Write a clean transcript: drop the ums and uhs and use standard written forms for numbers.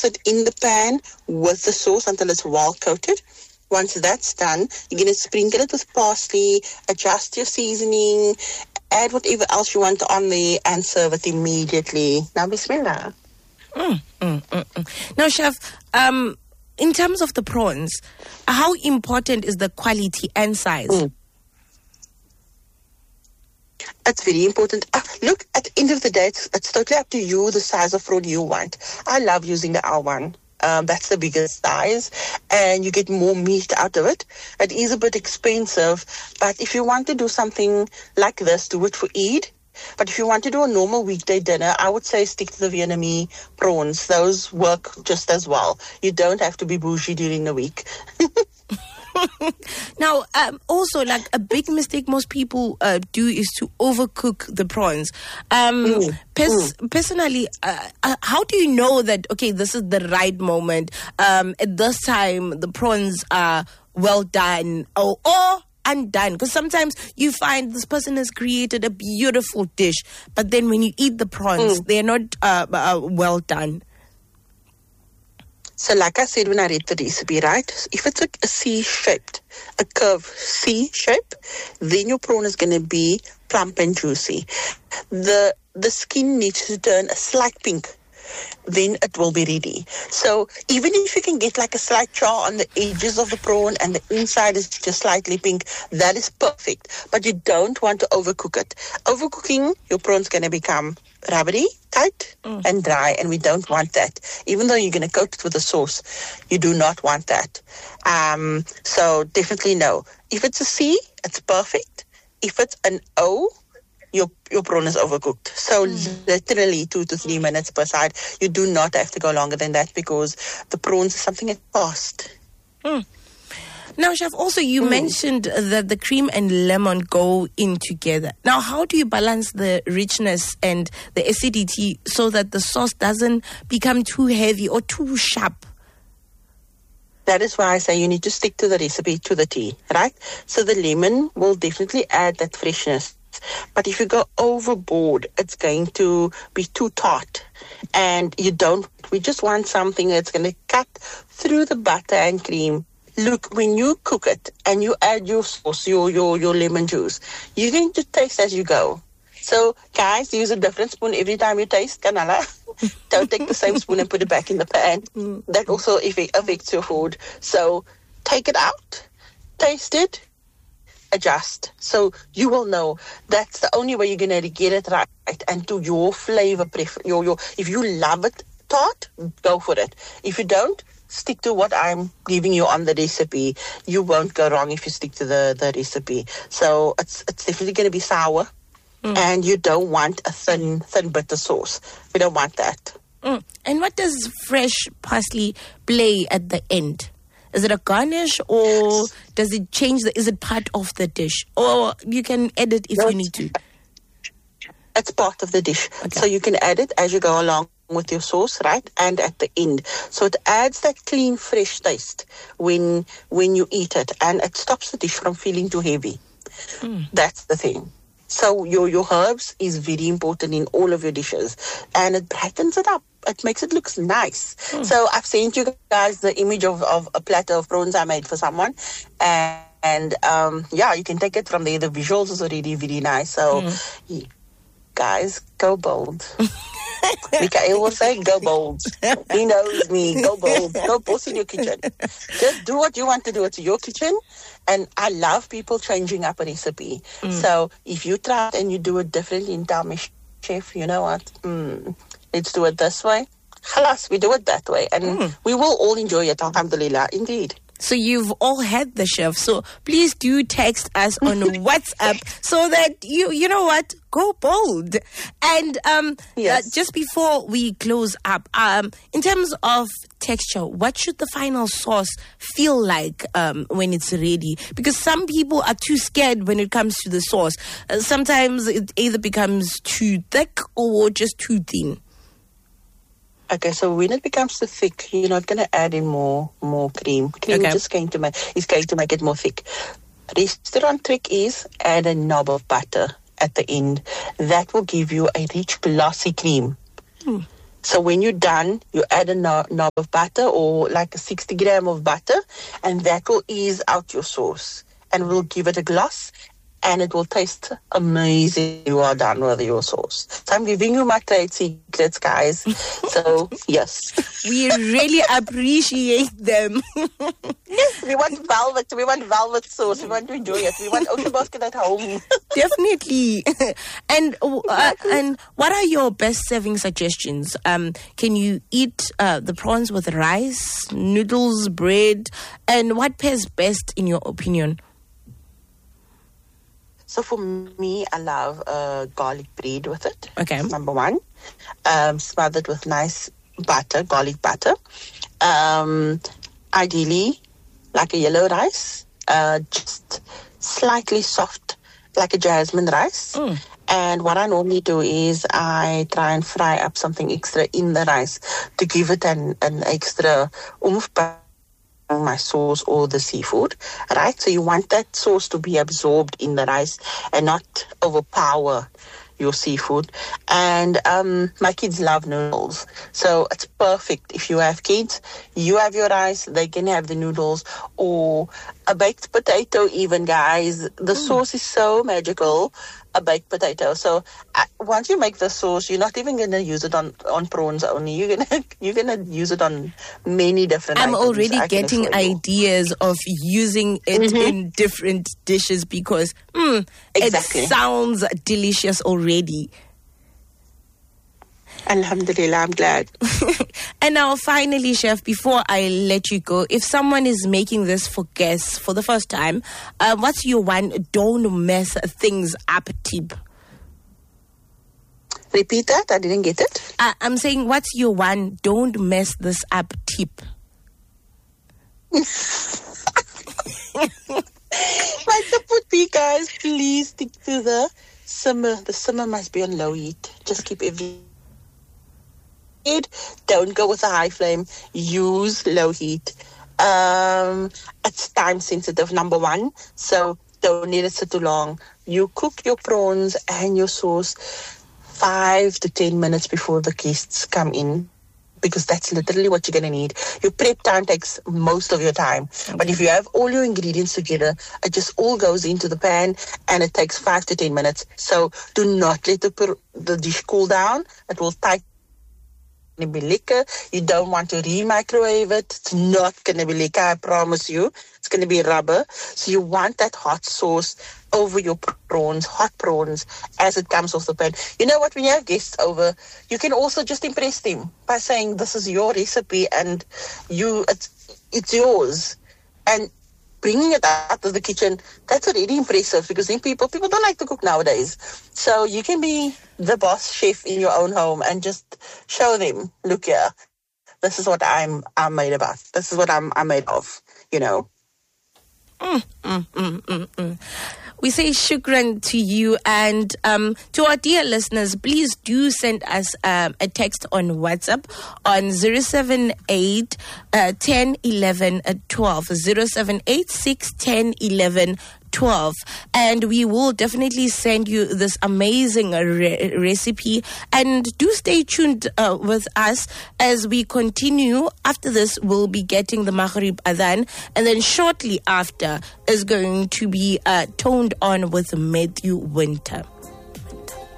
it in the pan with the sauce until it's well coated. Once that's done, you're going to sprinkle it with parsley, adjust your seasoning, add whatever else you want on there, and serve it immediately. Now, bismillah. Now, Chef, in terms of the prawns, how important is the quality and size? It's very important. Look, at the end of the day, it's totally up to you, the size of prawn you want. I love using the R1. That's the biggest size, and you get more meat out of it. It is a bit expensive, but if you want to do something like this, do it for Eid. But if you want to do a normal weekday dinner, I would say stick to the Vietnamese prawns. Those work just as well. You don't have to be bougie during the week. Now, also, like, a big mistake most people do is to overcook the prawns. Personally, how do you know that, okay, this is the right moment? At this time, the prawns are well done or undone? Because sometimes you find this person has created a beautiful dish, but then when you eat the prawns, they're not well done. So like I said when I read the recipe, right? If it's a C-shaped, a curved C-shape, then your prawn is going to be plump and juicy. The skin needs to turn a slight pink, then it will be ready. So even if you can get like a slight char on the edges of the prawn and the inside is just slightly pink, that is perfect. But you don't want to overcook it. Overcooking, your prawn's going to become rubbery, tight, and dry, and we don't want that. Even though you're going to coat it with a sauce, you do not want that. So definitely no. If it's a C, it's perfect. If it's an O, your prawn is overcooked. So literally 2 to 3 minutes per side. You do not have to go longer than that because the prawns is something that's fast. Now, Chef, also you mentioned that the cream and lemon go in together. Now, how do you balance the richness and the acidity so that the sauce doesn't become too heavy or too sharp? That is why I say you need to stick to the recipe to the T, right? So the lemon will definitely add that freshness. But if you go overboard, it's going to be too tart. And we just want something that's going to cut through the butter and cream. Look, when you cook it and you add your sauce, your lemon juice, you're going to taste as you go. So, guys, use a different spoon every time you taste canola. Don't take the same spoon and put it back in the pan. That also affects your food. So, take it out, taste it, adjust. So, you will know that's the only way you're going to get it right and to your flavor if you love it tart, go for it. If you don't, stick to what I'm giving you on the recipe. You won't go wrong if you stick to the recipe. So it's definitely going to be sour, and you don't want a thin bitter sauce. We don't want that. And what does fresh parsley play at the end? Is it a garnish, or does it change is it part of the dish? Or you can add it if you need to? It's part of the dish. Okay. So you can add it as you go along with your sauce, right? And at the end. So it adds that clean, fresh taste when you eat it, and it stops the dish from feeling too heavy. That's the thing. So your herbs is very important in all of your dishes, and it brightens it up. It makes it look nice. So I've sent you guys the image of a platter of prawns I made for someone, and you can take it from there. The visuals is already very nice. So guys, go bold. Mikael will say, go bold. He knows me. Go bold. Go boss in your kitchen. Just do what you want to do. It's your kitchen. And I love people changing up a recipe. So if you try it and you do it differently and tell me, chef, you know what? Let's do it this way. Halas, we do it that way. And we will all enjoy it, alhamdulillah, indeed. So you've all had the chef. So please do text us on WhatsApp so that you know what, go bold. And yes. Just before we close up, in terms of texture, what should the final sauce feel like when it's ready? Because some people are too scared when it comes to the sauce. Sometimes it either becomes too thick or just too thin. Okay, so when it becomes too thick, you're not going to add in more cream. Cream is going to make it more thick. Restaurant trick is add a knob of butter at the end. That will give you a rich, glossy cream. So when you're done, you add a knob of butter or like a 60 gram of butter, and that will ease out your sauce and will give it a gloss, and it will taste amazing. You are done with your sauce. So I'm giving you my trade secrets, guys. So, yes. We really appreciate them. Yes, we want velvet. We want velvet sauce. We want to enjoy it. We want ocean basket at home. Definitely. And what are your best serving suggestions? Can you eat the prawns with rice, noodles, bread? And what pairs best in your opinion? So for me, I love garlic bread with it. Okay. Number one. Smothered with nice butter, garlic butter. Ideally, like a yellow rice, just slightly soft, like a jasmine rice. And what I normally do is I try and fry up something extra in the rice to give it an extra oomph, my sauce or the seafood, right? So you want that sauce to be absorbed in the rice and not overpower your seafood. And my kids love noodles, so it's perfect. If you have kids, you have your rice, they can have the noodles, or a baked potato even, guys. The sauce is so magical, a baked potato. So once you make the sauce, you're not even going to use it on prawns only. You're gonna use it on many different I'm items. already getting ideas of using it in different dishes because Exactly. it sounds delicious already. Alhamdulillah, I'm glad. And now finally, Chef, before I let you go, if someone is making this for guests for the first time, what's your one don't mess things up tip? Repeat that, I didn't get it. I'm saying, what's your one don't mess this up tip? My tip would be, guys, please stick to the simmer. The simmer must be on low heat. Just keep everything. Don't go with a high flame. Use low heat. It's time sensitive, number one. So don't let it sit too long. You cook your prawns and your sauce 5 to 10 minutes before the guests come in, because that's literally what you're going to need. Your prep time takes most of your time. Okay. But if you have all your ingredients together, it just all goes into the pan and it takes 5 to 10 minutes. So do not let the dish cool down. It will tighten. It's going to be lekker. You don't want to re-microwave it. It's not going to be lekker, I promise you. It's going to be rubber. So you want that hot sauce over your prawns, hot prawns, as it comes off the pan. You know what, when you have guests over, you can also just impress them by saying, this is your recipe and it's yours. And bringing it out of the kitchen, that's already impressive, because then people don't like to cook nowadays. So you can be the boss chef in your own home and just show them, look here, this is what I'm made about. This is what I'm made of, you know. We say shukran to you, and to our dear listeners, please do send us a text on WhatsApp on 078 10 11 12 078 610 11 12, and we will definitely send you this amazing recipe. And do stay tuned with us as we continue. After this, we'll be getting the Maghrib Adhan, and then shortly after is going to be toned on with Matthew Winter.